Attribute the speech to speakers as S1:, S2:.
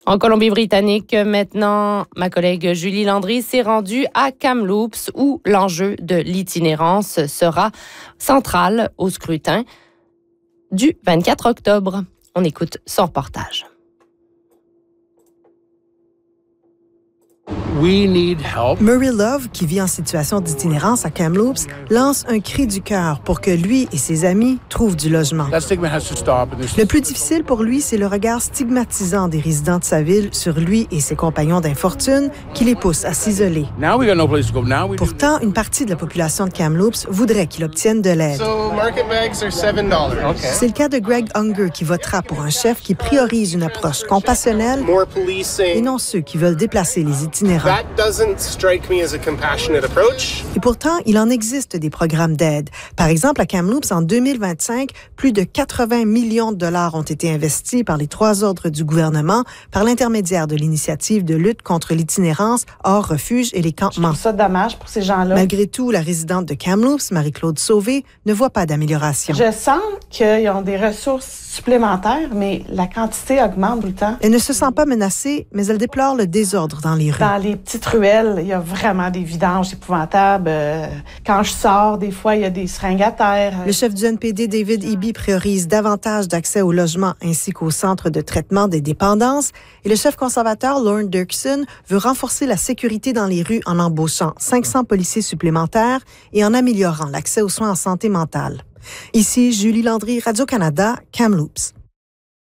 S1: En Colombie-Britannique, maintenant, ma collègue Julie Landry s'est rendue à Kamloops où l'enjeu de l'itinérance sera central au scrutin du 24 octobre. On écoute son reportage.
S2: Murray Love, qui vit en situation d'itinérance à Kamloops, lance un cri du cœur pour que lui et ses amis trouvent du logement. Le plus difficile pour lui, c'est le regard stigmatisant des résidents de sa ville sur lui et ses compagnons d'infortune qui les pousse à s'isoler. Pourtant, une partie de la population de Kamloops voudrait qu'il obtienne de l'aide. C'est le cas de Greg Unger qui votera pour un chef qui priorise une approche compassionnelle et non ceux qui veulent déplacer les itinérants. Et pourtant, il en existe des programmes d'aide. Par exemple, à Kamloops, en 2025, plus de 80 millions de dollars ont été investis par les 3 ordres du gouvernement par l'intermédiaire de l'initiative de lutte contre l'itinérance hors refuge et les campements.
S3: Je trouve ça dommage pour ces gens-là.
S2: Malgré tout, la résidente de Kamloops, Marie-Claude Sauvé, ne voit pas d'amélioration.
S3: Je sens qu'ils ont des ressources supplémentaires, mais la quantité augmente tout le temps.
S2: Elle ne se sent pas menacée, mais elle déplore le désordre dans les rues.
S3: Dans les petites ruelles, il y a vraiment des vidanges épouvantables. Quand je sors, des fois, il y a des seringues à terre.
S2: Le chef du NPD, David Eby, priorise davantage d'accès au logement ainsi qu'au centre de traitement des dépendances. Et le chef conservateur, Lorne Dirksen, veut renforcer la sécurité dans les rues en embauchant 500 policiers supplémentaires et en améliorant l'accès aux soins en santé mentale. Ici, Julie Landry, Radio-Canada, Kamloops.